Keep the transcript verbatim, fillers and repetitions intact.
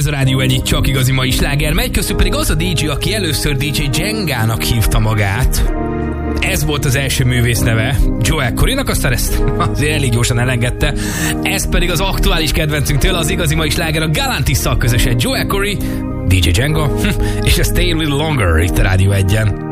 ez a Rádió egy, csak igazi mai sláger megy, köztük pedig az a dé dzsé, aki először dé dzsé Jengának hívta magát. Ez volt az első művész neve, Joel Corrynak, aztán ezt azért elég gyorsan elengedte. Ez pedig az aktuális kedvencünktől, az igazi mai sláger a Galantisszal közösen, Joel Corry, dé dzsé Jenga és a Stay a Little Longer itt a Rádió egyen.